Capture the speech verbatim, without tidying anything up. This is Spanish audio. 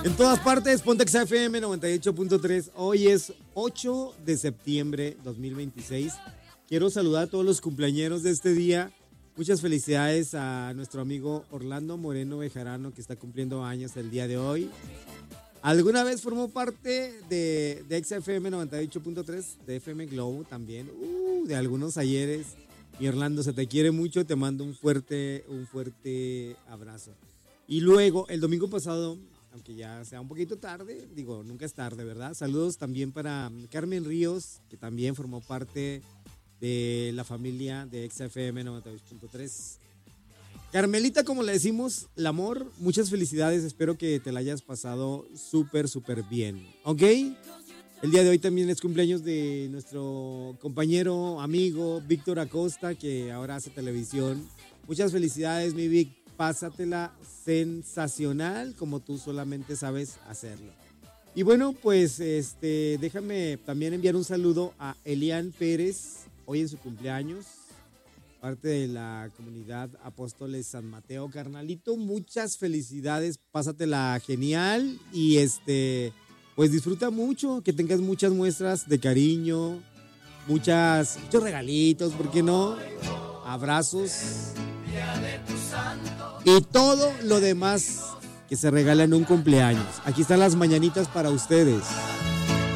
En todas partes, Pontex F M noventa y ocho punto tres. Hoy es ocho de septiembre de dos mil veintiséis. Quiero saludar a todos los cumpleañeros de este día. Muchas felicidades a nuestro amigo Orlando Moreno Bejarano, que está cumpliendo años el día de hoy. ¿Alguna vez formó parte de, de X F M noventa y ocho punto tres, de F M Globo también? Uh, de algunos ayeres. Mi Orlando, se te quiere mucho, te mando un fuerte, un fuerte abrazo. Y luego, el domingo pasado, aunque ya sea un poquito tarde, digo, nunca es tarde, ¿verdad? Saludos también para Carmen Ríos, que también formó parte de la familia de X F M noventa y ocho punto tres. Carmelita, como le decimos, el amor, muchas felicidades, espero que te la hayas pasado súper, súper bien, ¿ok? El día de hoy también es cumpleaños de nuestro compañero, amigo, Víctor Acosta, que ahora hace televisión. Muchas felicidades, mi Vic, pásatela sensacional, como tú solamente sabes hacerlo. Y bueno, pues este, déjame también enviar un saludo a Elian Pérez, hoy en su cumpleaños, parte de la comunidad Apóstoles San Mateo. Carnalito, muchas felicidades, pásatela genial y este, pues disfruta mucho, que tengas muchas muestras de cariño, muchas, muchos regalitos, ¿por qué no? Abrazos y todo lo demás que se regala en un cumpleaños. Aquí están las mañanitas para ustedes.